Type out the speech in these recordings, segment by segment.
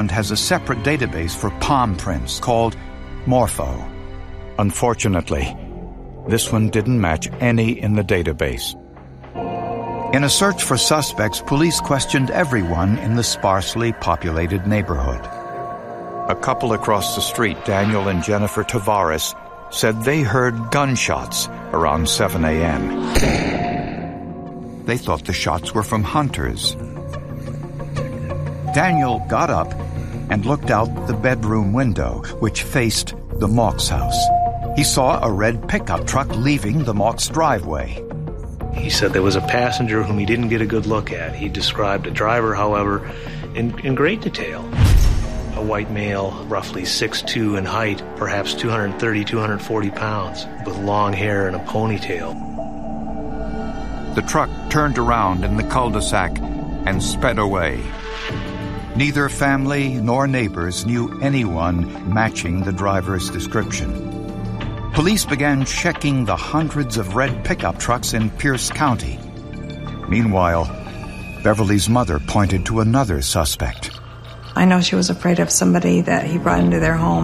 has a separate database for palm prints called Morpho. Unfortunately, this one didn't match any in the database. In a search for suspects, police questioned everyone in the sparsely populated neighborhood. A couple across the street, Daniel and Jennifer Tavares, said they heard gunshots around 7 a.m. They thought the shots were from hunters. Daniel got up and looked out the bedroom window, which faced the Mauch's house. He saw a red pickup truck leaving the Mauch's driveway. He said there was a passenger whom he didn't get a good look at. He described a driver, however, in great detail. A white male, roughly 6'2" in height, perhaps 230, 240 pounds, with long hair and a ponytail. The truck turned around in the cul-de-sac and sped away. Neither family nor neighbors knew anyone matching the driver's description. Police began checking the hundreds of red pickup trucks in Pierce County. Meanwhile, Beverly's mother pointed to another suspect. I know she was afraid of somebody that he brought into their home,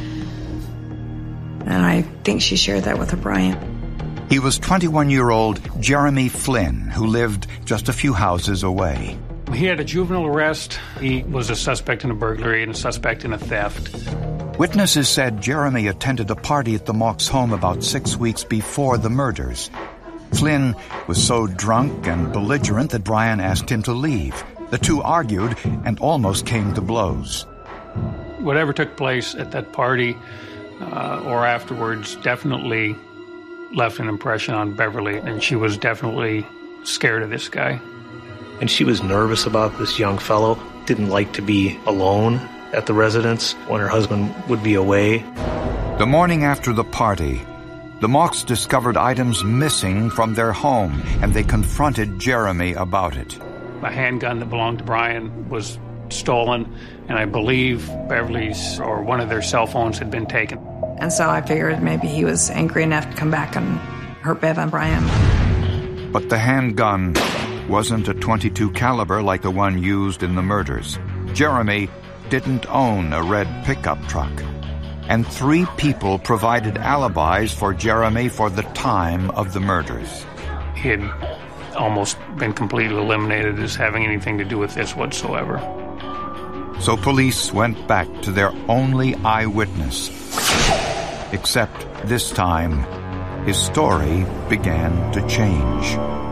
and I think she shared that with O'Brien. He was 21-year-old Jeremy Flynn, who lived just a few houses away. He had a juvenile arrest. He was a suspect in a burglary and a suspect in a theft. Witnesses said Jeremy attended a party at the Mauch's home about 6 weeks before the murders. Flynn was so drunk and belligerent that Brian asked him to leave. The two argued and almost came to blows. Whatever took place at that party or afterwards definitely left an impression on Beverly, and she was definitely scared of this guy. And she was nervous about this young fellow, didn't like to be alone at the residence when her husband would be away. The morning after the party, the Mauchs discovered items missing from their home, and they confronted Jeremy about it. A handgun that belonged to Brian was stolen, and I believe Beverly's or one of their cell phones had been taken. And so I figured maybe he was angry enough to come back and hurt Bev and Brian. But the handgun wasn't a .22 caliber like the one used in the murders. Jeremy didn't own a red pickup truck. And 3 people provided alibis for Jeremy for the time of the murders. He had almost been completely eliminated as having anything to do with this whatsoever. So police went back to their only eyewitness. Except this time, his story began to change.